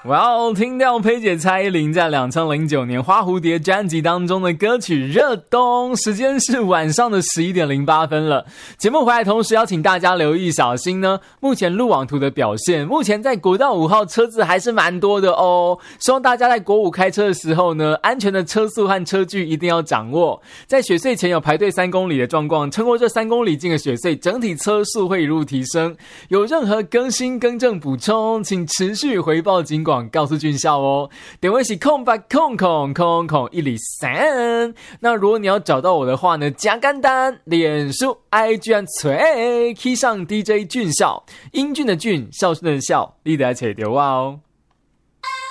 哇哦，听到佩姐蔡依林在2009年花蝴蝶专辑当中的歌曲热冬，时间是晚上的11点08分了。节目回来同时要请大家留意小心呢，目前路网图的表现，目前在国道5号车子还是蛮多的哦，希望大家在国5开车的时候呢，安全的车速和车距一定要掌握。在雪隧前有排队3公里的状况，撑过这3公里进的雪隧，整体车速会一路提升。有任何更新更正补充，请持续回报警广告诉俊孝哦。点位是0800000103。那如果你要找到我的话呢，加简单，脸书 IG 和吹 key 上 DJ 俊孝，英俊的俊，孝顺的孝，你得要找到我哦。